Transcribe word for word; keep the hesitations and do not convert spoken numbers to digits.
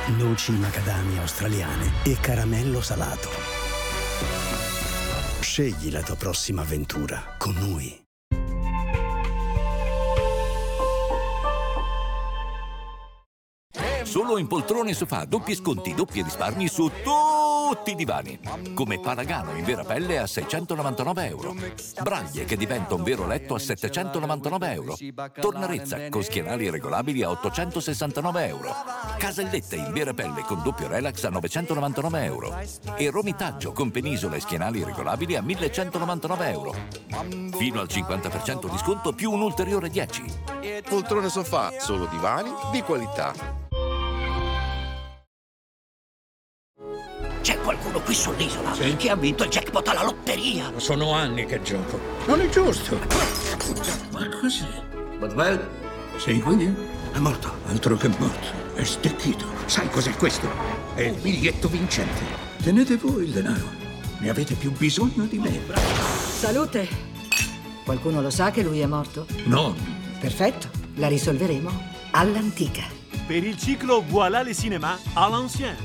noci macadamia australiane e caramello salato. Scegli la tua prossima avventura con noi. Solo in poltrone sofà, doppi sconti, doppi risparmi su tutti i divani. Come Paragano in vera pelle a seicentonovantanove euro. Braglie che diventa un vero letto a settecentonovantanove euro. Tornarezza con schienali regolabili a ottocentosessantanove euro. Casellette in vera pelle con doppio relax a novecentonovantanove euro. E Romitaggio con penisole e schienali regolabili a millecentonovantanove euro. Fino al cinquanta per cento di sconto più un ulteriore dieci. Poltrone sofà, solo divani di qualità. C'è qualcuno qui sull'isola sì? che ha vinto il jackpot alla lotteria. Sono anni che gioco. Non è giusto. Ma cos'è? Manuel? Segui? È morto. Altro che morto. È stecchito. Sai cos'è questo? È il biglietto vincente. Tenete voi il denaro. Ne avete più bisogno di me. Salute. Qualcuno lo sa che lui è morto? No. Perfetto. La risolveremo all'antica. Per il ciclo Voilà le cinéma à l'ancien.